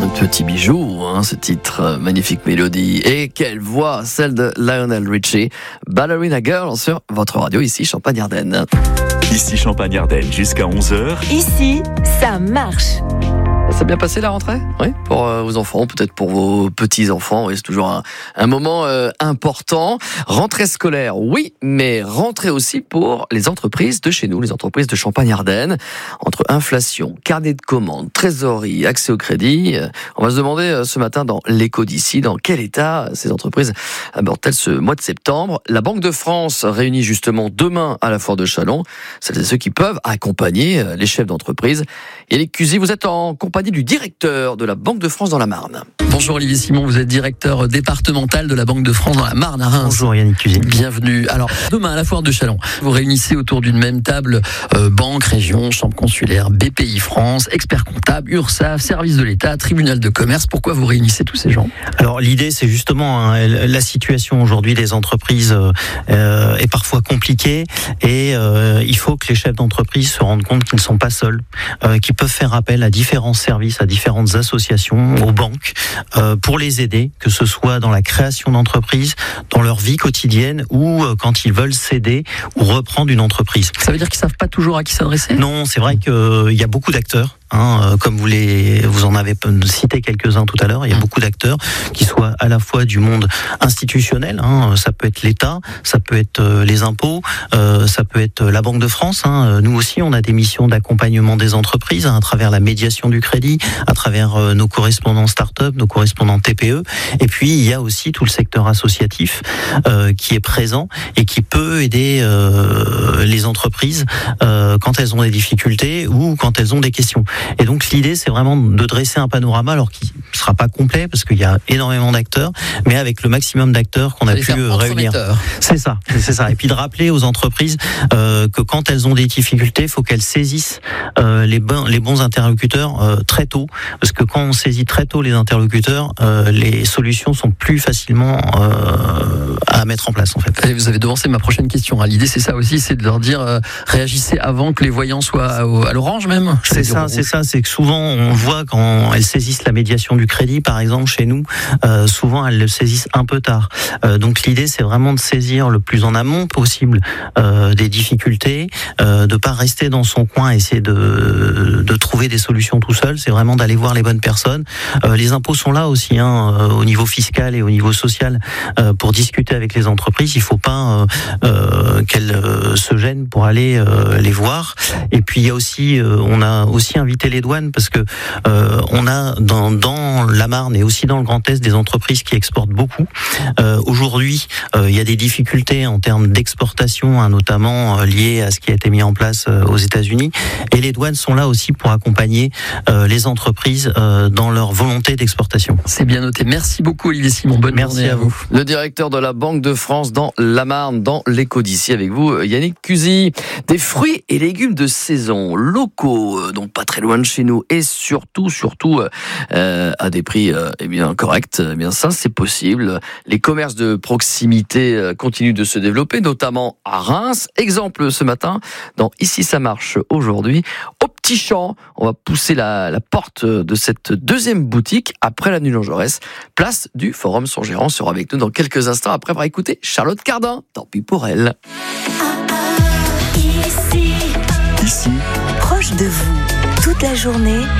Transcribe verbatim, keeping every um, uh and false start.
Petit bijou, hein, ce titre, euh, magnifique mélodie. Et quelle voix, celle de Lionel Richie. Ballerina Girl sur votre radio, ici Champagne-Ardenne. Ici Champagne-Ardenne, jusqu'à onze heures. Ici, ça marche. Ça a bien passé la rentrée ? Oui, pour euh, vos enfants, peut-être pour vos petits-enfants. Oui, c'est toujours un, un moment euh, important. Rentrée scolaire, oui, mais rentrée aussi pour les entreprises de chez nous, les entreprises de Champagne-Ardenne. Entre inflation, carnet de commandes, trésorerie, accès au crédit, euh, on va se demander euh, ce matin dans l'écho d'ici, dans quel état ces entreprises abordent-elles ce mois de septembre. La Banque de France réunit justement demain à la Foire de Châlons celles et ceux qui peuvent accompagner euh, les chefs d'entreprise. Yannick Cusy, vous êtes en compagnie du directeur de la Banque de France dans la Marne. Bonjour Olivier Simon, vous êtes directeur départemental de la Banque de France dans la Marne à Reims. Bonjour Yannick Cusy. Bienvenue. Alors, demain à la Foire de Châlons, vous réunissez autour d'une même table euh, banque, région, chambre consulaire, B P I France, experts comptables, URSSAF, service de l'État, tribunal de commerce. Pourquoi vous réunissez tous ces gens ? Alors l'idée, c'est justement hein, la situation aujourd'hui des entreprises euh, est parfois compliquée et euh, il faut que les chefs d'entreprise se rendent compte qu'ils ne sont pas seuls, euh, qu'ils peuvent faire appel à différents services, à différentes associations, aux banques, euh, pour les aider, que ce soit dans la création d'entreprises, dans leur vie quotidienne ou euh, quand ils veulent céder ou reprendre une entreprise. Ça veut dire qu'ils ne savent pas toujours à qui s'adresser ? Non, c'est vrai qu'il euh, y a beaucoup d'acteurs. Hein, comme vous les, vous en avez cité quelques-uns tout à l'heure, il y a beaucoup d'acteurs qui soient à la fois du monde institutionnel, hein, ça peut être l'État, ça peut être les impôts, euh, ça peut être la Banque de France. Hein. Nous aussi, on a des missions d'accompagnement des entreprises hein, à travers la médiation du crédit, à travers euh, nos correspondants start-up, nos correspondants T P E. Et puis, il y a aussi tout le secteur associatif euh, qui est présent et qui peut aider euh, les entreprises euh, quand elles ont des difficultés ou quand elles ont des questions. Et donc l'idée, c'est vraiment de dresser un panorama, alors qui ne sera pas complet parce qu'il y a énormément d'acteurs, mais avec le maximum d'acteurs qu'on a pu réunir. C'est ça, c'est ça. Et puis de rappeler aux entreprises euh, que quand elles ont des difficultés, il faut qu'elles saisissent euh, les bons, les bons interlocuteurs euh, très tôt, parce que quand on saisit très tôt les interlocuteurs, euh, les solutions sont plus facilement euh, à mettre en place en fait. Et vous avez devancé ma prochaine question. L'idée, c'est ça aussi, c'est de leur dire euh, réagissez avant que les voyants soient à l'orange même. C'est ça, c'est ça, c'est que souvent on voit quand elles saisissent la médiation du crédit, par exemple chez nous, euh, souvent elles le saisissent un peu tard. Euh, donc l'idée, c'est vraiment de saisir le plus en amont possible euh, des difficultés, euh, de pas rester dans son coin, essayer de de trouver des solutions tout seul. C'est vraiment d'aller voir les bonnes personnes. Euh, les impôts sont là aussi, hein, euh, au niveau fiscal et au niveau social, euh, pour discuter avec les entreprises. Il faut pas euh, euh, qu'elles euh, se gênent pour aller euh, les voir. Et puis il y a aussi, euh, on a aussi invité les douanes parce que euh, on a dans, dans la Marne et aussi dans le Grand Est des entreprises qui exportent beaucoup. Euh, aujourd'hui, euh, il y a des difficultés en termes d'exportation, hein, notamment euh, liées à ce qui a été mis en place euh, aux États-Unis. Et les douanes sont là aussi pour accompagner euh, les entreprises euh, dans leur volonté d'exportation. C'est bien noté. Merci beaucoup Olivier Simon. Bonne Merci journée à vous. Le directeur de la Banque de France dans la Marne, dans l'écho d'ici, avec vous Yannick Cusy. Des fruits et légumes de saison, locaux, euh, donc pas très loin de chez nous, et surtout, surtout euh, à des prix euh, eh bien corrects. Eh bien ça, c'est possible. Les commerces de proximité euh, continuent de se développer, notamment à Reims. Exemple ce matin, dans Ici ça marche aujourd'hui, au Petit Champ. On va pousser la, la porte de cette deuxième boutique après la nuit Jean Jaurès. Place du Forum. Son gérant sera avec nous dans quelques instants après avoir écouté Charlotte Cardin. Tant pis pour elle. Ici, Ici, proche de vous, toute la journée.